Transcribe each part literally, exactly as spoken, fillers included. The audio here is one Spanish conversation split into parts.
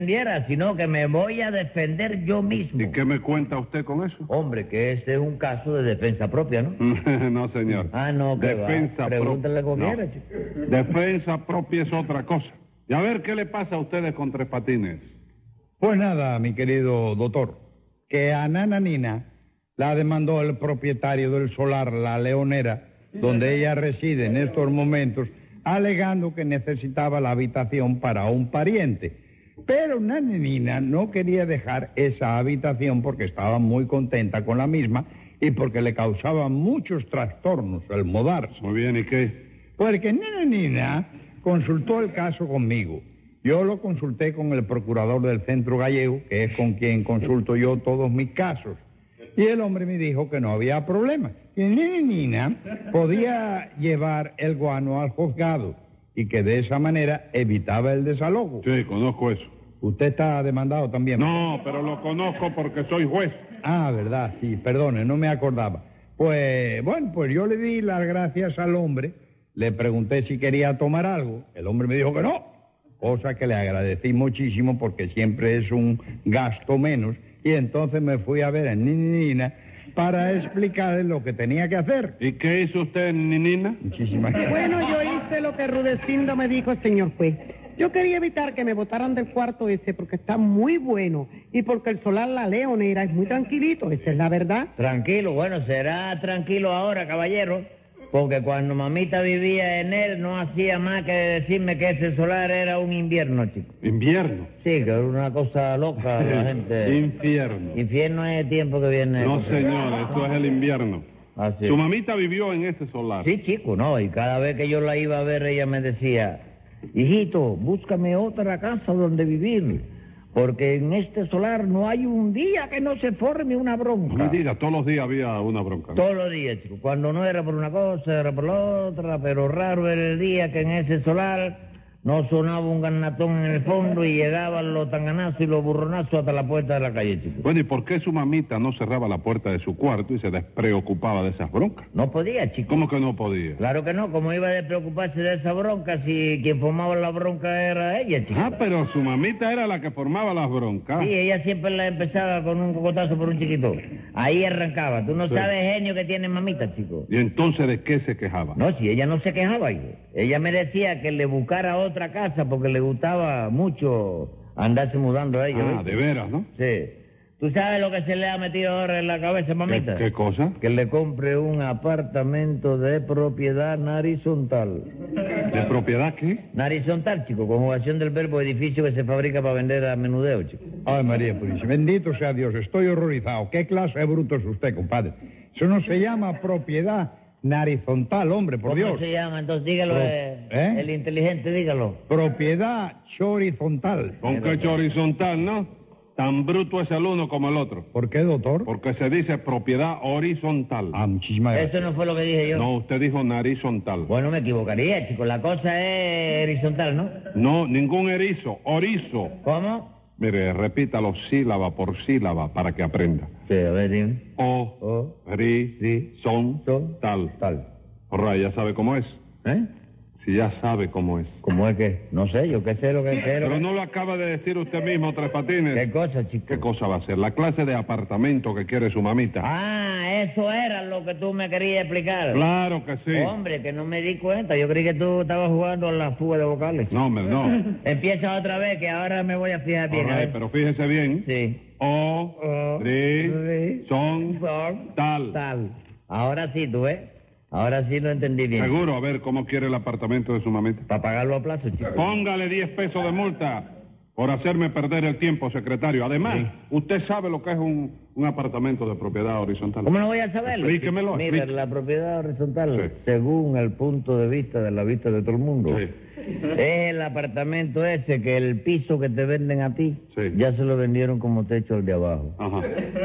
defendiera, sino que me voy a defender yo mismo. ¿Y qué me cuenta usted con eso? Hombre, que este es un caso de defensa propia, ¿no? No, señor. Ah, no, que defensa va. Pregúntale propia. con No. chico. Defensa propia es otra cosa. Y a ver, ¿qué le pasa a ustedes con Tres Patines? Pues nada, mi querido doctor, que a Nananina la demandó el propietario del solar La Leonera, donde ella reside en estos momentos, alegando que necesitaba la habitación para un pariente. Pero Nananina no quería dejar esa habitación porque estaba muy contenta con la misma y porque le causaba muchos trastornos el mudarse. Muy bien, ¿y qué? Porque Nananina consultó el caso conmigo. Yo lo consulté con el procurador del Centro Gallego, que es con quien consulto yo todos mis casos. Y el hombre me dijo que no había problema, que Nananina podía llevar el guano al juzgado y que de esa manera evitaba el desalojo. Sí, conozco eso. ¿Usted está demandado también? No, pero lo conozco porque soy juez. Ah, verdad, sí, perdone, no me acordaba. Pues, bueno, pues yo le di las gracias al hombre, le pregunté si quería tomar algo, el hombre me dijo que no, cosa que le agradecí muchísimo porque siempre es un gasto menos, y entonces me fui a ver a Nananina para explicarle lo que tenía que hacer. ¿Y qué hizo usted, Ninina? Muchísimas gracias. Bueno, yo hice lo que Rudecindo me dijo, señor juez. Yo quería evitar que me botaran del cuarto ese porque está muy bueno y porque el solar La Leonera es muy tranquilito, esa es la verdad. Tranquilo, bueno, será tranquilo ahora, caballero, porque cuando mamita vivía en él no hacía más que decirme que ese solar era un invierno, chico. ¿Invierno? Sí, que era una cosa loca la gente. Infierno. Infierno es el tiempo que viene. No, señor, eso es el invierno. Así. Su mamita vivió en ese solar. Sí, chico, no, y cada vez que yo la iba a ver ella me decía, hijito, búscame otra casa donde vivir, porque en este solar no hay un día que no se forme una bronca. No me diga, todos los días había una bronca, ¿no? Todos los días, chico. Cuando no era por una cosa, era por la otra, pero raro era el día que en ese solar no sonaba un garnatón en el fondo y llegaban los tanganazos y los burronazos hasta la puerta de la calle, chico. Bueno, ¿y por qué su mamita no cerraba la puerta de su cuarto y se despreocupaba de esas broncas? No podía, chico. ¿Cómo que no podía? Claro que no, como iba a despreocuparse de esa bronca si quien formaba la bronca era ella, chico. Ah, pero su mamita era la que formaba las broncas. Sí, ella siempre la empezaba con un cocotazo por un chiquito. Ahí arrancaba. Tú no Sí. sabes el genio que tiene mamita, chico. ¿Y entonces de qué se quejaba? No, si ella no se quejaba, hijo. Ella me decía que le buscara otra casa porque le gustaba mucho andarse mudando a ella. Ah, ¿viste? de veras, ¿no? Sí. ¿Tú sabes lo que se le ha metido ahora en la cabeza, mamita? ¿Qué, qué cosa? Que le compre un apartamento de propiedad narizontal. ¿De propiedad qué? Narizontal, chico, conjugación del verbo edificio que se fabrica para vender a menudeo, chico. Ay, María Purísima, bendito sea Dios, estoy horrorizado. ¿Qué clase de bruto es usted, compadre? Eso no se llama propiedad narizontal, hombre, por ¿Cómo Dios. se llama? Entonces dígalo, Pro- eh, ¿eh? el inteligente, dígalo. Propiedad horizontal. Con que hecho horizontal, ¿no? Tan bruto es el uno como el otro. ¿Por qué, doctor? Porque se dice propiedad horizontal. Ah, muchísimas gracias. Eso no fue lo que dije yo. No, usted dijo narizontal. Bueno, me equivocaría, chico. La cosa es horizontal, ¿no? No, ningún erizo, orizo. ¿Cómo? Mire, repítalo sílaba por sílaba para que aprenda. Sí, a ver, dime. O, O, ri, ri, son, son, tal. tal. Orra, ya sabe cómo es. ¿Eh? Si ya sabe cómo es. ¿Cómo es que? No sé, yo qué sé lo que sé. Lo Pero que... no lo acaba de decir usted mismo, Tres Patines. ¿Qué cosa, chico? ¿Qué cosa va a ser? La clase de apartamento que quiere su mamita. Ah, eso era lo que tú me querías explicar. Claro que sí. Hombre, que no me di cuenta. Yo creí que tú estabas jugando a la fuga de vocales. No, hombre, no. Empieza otra vez, que ahora me voy a fijar bien. All a right, ver. pero fíjese bien. Sí. O, O, ri, ri, son, son, tal. Tal. Ahora sí, tú ves. Ahora sí lo entendí bien. Seguro, a ver cómo quiere el apartamento de su mamita. Para pagarlo a plazo, chico. Póngale diez pesos de multa por hacerme perder el tiempo, secretario. Además, Sí. usted sabe lo que es un, un apartamento de propiedad horizontal. ¿Cómo no voy a saberlo? Explíquemelo, Mira, explíqueme. la propiedad horizontal, Sí. según el punto de vista de la vista de todo el mundo, Sí. es el apartamento ese que el piso que te venden a ti, Sí. ya se lo vendieron como techo al de abajo. Ajá.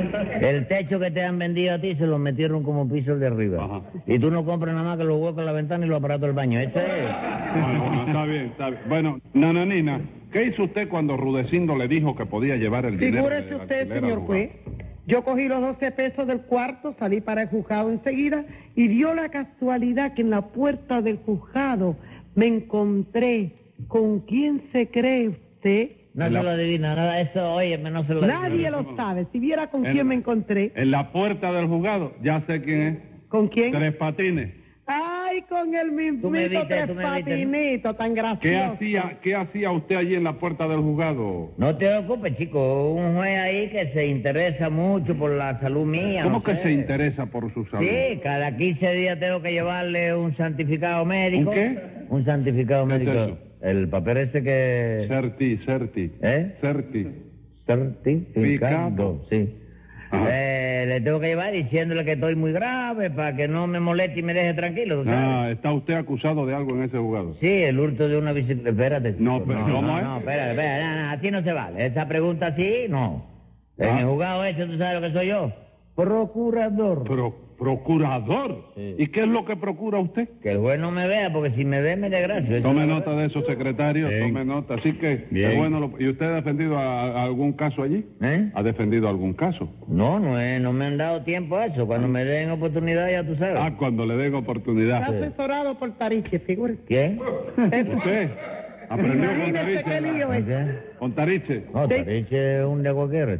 El techo que te han vendido a ti se lo metieron como piso al de arriba. Ajá. Y tú no compras nada más que los huecos en la ventana y los aparatos del baño. Ese es. Bueno, bueno, está bien, está bien. Bueno, Nananina, ¿qué hizo usted cuando Rudecindo le dijo que podía llevar el dinero? Figúrese del usted, alquiler al señor lugar? juez. Yo cogí los doce pesos del cuarto, salí para el juzgado enseguida y dio la casualidad que en la puerta del juzgado me encontré con quién se cree usted, No En se la- lo adivina, nada, eso, óyeme, no se lo Nadie adivina. lo sabe. Si viera con En- quién me encontré. En la puerta del juzgado, ya sé quién es. ¿Con quién? Tres Patines. Ay, con el Tú me mismito viste, Tres tú me viste. Patinito, tan gracioso. ¿Qué hacía, qué hacía usted allí en la puerta del juzgado? No te ocupes, chico, un juez ahí que se interesa mucho por la salud mía. ¿Cómo no que sé. se interesa por su salud? Sí, cada quince días tengo que llevarle un santificado médico. ¿Un qué? Un santificado ¿Qué es médico. eso? El papel ese que... Certi, certi. ¿Eh? Certi. Certificado, sí. Ajá. Eh, le tengo que llevar diciéndole que estoy muy grave para que no me moleste y me deje tranquilo, ¿tú sabes? Ah, ¿está usted acusado de algo en ese juzgado? Sí, el hurto de una bicicleta. Espérate. chico. No, pero ¿cómo no, es? no, espérate, espérate, no, no, así no se vale. Esa pregunta así, no. En Ah. el juzgado ese, ¿tú sabes lo que soy yo? Procurador. Pro- procurador. Sí. ¿Y qué es lo que procura usted? Que el juez no me vea, porque si me ve me desgracio. Eso Tome es nota de eso, secretario, Bien. tome nota. Así que, Bien. es bueno. lo- ¿Y usted ha defendido a, a algún caso allí? ¿Eh? ¿Ha defendido algún caso? No, no, es, no me han dado tiempo a eso. Cuando me den oportunidad, ya tú sabes. Ah, cuando le den Está oportunidad. asesorado por Tariche, figúrese. ¿Quién? ¿Usted aprendió con Imagínese qué lío Tariche? es. ¿Qué? ¿Con Tariche? No, Sí. Tariche es un de cualquiera.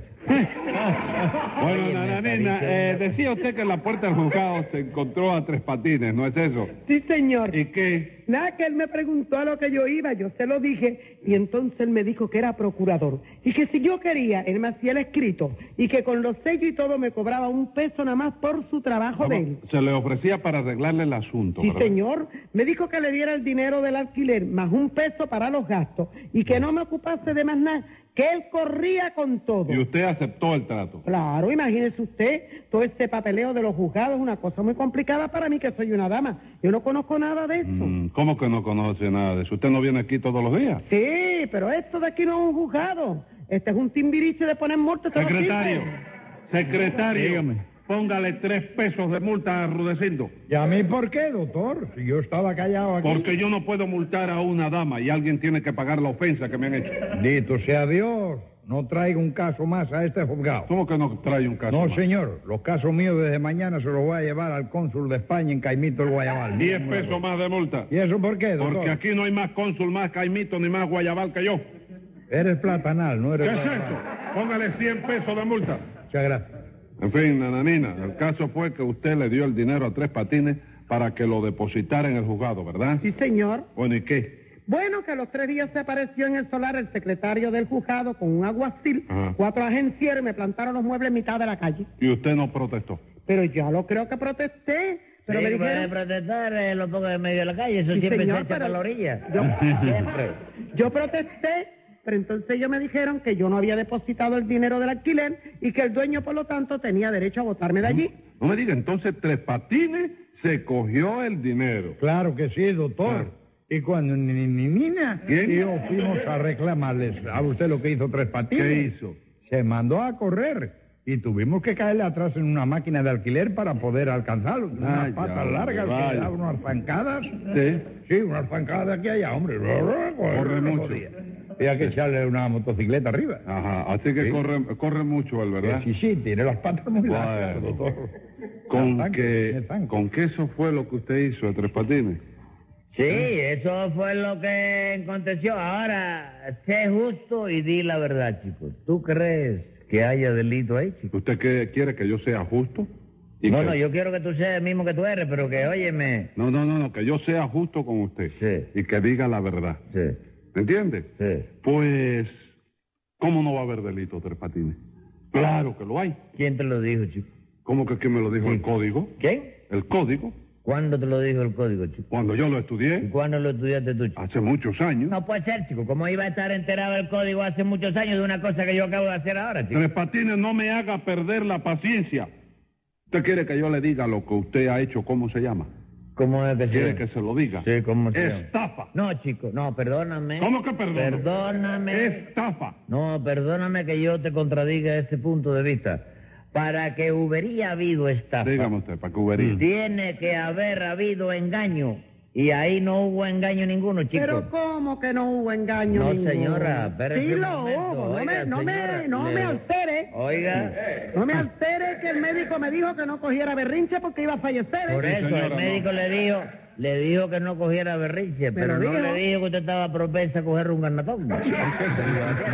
Bueno, Oye, me Nananina, parece- eh, decía usted que en la puerta del juzgado se encontró a Tres Patines, ¿no es eso? Sí, señor. ¿Y qué? Nada, que él me preguntó a lo que yo iba, yo se lo dije, y entonces él me dijo que era procurador, y que si yo quería, él me hacía el escrito, y que con los sellos y todo me cobraba un peso nada más por su trabajo de él. Se le ofrecía para arreglarle el asunto, Sí, ¿verdad? señor. Me dijo que le diera el dinero del alquiler más un peso para los gastos y que no me ocupase de más nada, que él corría con todo. Y usted aceptó el trato. Claro, imagínese usted, todo este papeleo de los juzgados es una cosa muy complicada para mí que soy una dama. Yo no conozco nada de eso. Mm, ¿Cómo que no conoce nada de eso? ¿Usted no viene aquí todos los días? Sí, pero esto de aquí no es un juzgado. Este es un timbiriche de poner muerto. esto no Secretario, sirve. secretario, Dígame. póngale tres pesos de multa a Rudecindo. ¿Y a mí por qué, doctor? Si yo estaba callado aquí. Porque yo no puedo multar a una dama y alguien tiene que pagar la ofensa que me han hecho. Dito sea Dios, no traiga un caso más a este juzgado. ¿Cómo que no trae un caso No, más? señor, los casos míos desde mañana se los voy a llevar al cónsul de España en Caimito el Guayabal. Diez pesos más de multa. ¿Y eso por qué, doctor? Porque aquí no hay más cónsul, más caimito, ni más guayabal que yo. Eres platanal, no ¿Qué eres es platanal. eso? Póngale cien pesos de multa. Muchas gracias. En fin, Nananina, el caso fue que usted le dio el dinero a Tres Patines para que lo depositara en el juzgado, ¿verdad? Sí, señor. Bueno, ¿y qué? Bueno, que a los tres días se apareció en el solar el secretario del juzgado con un aguacil, Ajá. cuatro agencieros y me plantaron los muebles en mitad de la calle. Y usted no protestó. Pero yo lo creo que protesté. Pero Sí, me puede dijeron... protestar, eh, lo pongo en medio de la calle, eso Sí, siempre señor, se echa pero para la orilla. yo- Siempre. Yo protesté, pero entonces ellos me dijeron que yo no había depositado el dinero del alquiler y que el dueño, por lo tanto, tenía derecho a botarme de allí. No me diga, entonces Tres Patines se cogió el dinero. Claro que sí, doctor. Y cuando ni, ni, ni Nina ¿Quién? y yo fuimos a reclamarles, ¿sabe usted lo que hizo Tres Patines? ¿Qué hizo? Se mandó a correr y tuvimos que caerle atrás en una máquina de alquiler para poder alcanzarlo. Unas Ay, patas ya, largas, vaya. que daban unas zancadas. Sí. Sí, unas zancadas de aquí a allá, hombre. Corre no mucho. podía. Había que echarle una motocicleta arriba. Ajá, así que Sí. corre, corre mucho él, ¿verdad? Sí, sí, tiene las patas muy largas, Bueno. doctor. ¿Con Las qué, zancas, tiene ¿Con qué eso fue lo que usted hizo de Tres Patines? Sí, eso fue lo que aconteció. Ahora, sé justo y di la verdad, chico. ¿Tú crees que haya delito ahí, chico? ¿Usted qué, quiere que yo sea justo? Y No, que- no, yo quiero que tú seas el mismo que tú eres, pero que, óyeme... No, no, no, no, que yo sea justo con usted. Sí. Y que diga la verdad. Sí, ¿Me entiende? sí. Pues, ¿cómo no va a haber delito, Tres Patines? Claro que lo hay. ¿Quién te lo dijo, chico? ¿Cómo que quién me lo dijo? Sí. El código. ¿Quién? El código. ¿Cuándo te lo dijo el código, chico? Cuando yo lo ¿Y estudié, cuándo lo estudiaste tú, chico? hace muchos años. No puede ser, chico. ¿Cómo iba a estar enterado el código hace muchos años de una cosa que yo acabo de hacer ahora, chico? Tres Patines, no me haga perder la paciencia. ¿Usted quiere que yo le diga lo que usted ha hecho, cómo se llama? ¿Cómo es que se ¿Quiere llama? que se lo diga? Sí, ¿cómo se llama? Estafa. No, chico, no, perdóname. ¿Cómo que perdón? Perdóname. Estafa. No, perdóname que yo te contradiga ese punto de vista. Para que hubiera habido estafa, Dígame usted, para que hubiera. tiene que haber habido engaño. Y ahí no hubo engaño ninguno, chico. Pero ¿cómo que no hubo engaño No, ninguno? señora, espérese Sí un lo momento, hubo. No, oiga, me, no, señora, me, no le- me altere. Oiga, No me altere que el médico me dijo que no cogiera berrinche porque iba a fallecer. ¿eh? por eso señora, el no. médico le dijo, le dijo que no cogiera berrinche, pero lo no dijo. le dijo que usted estaba propensa a coger un garnatón.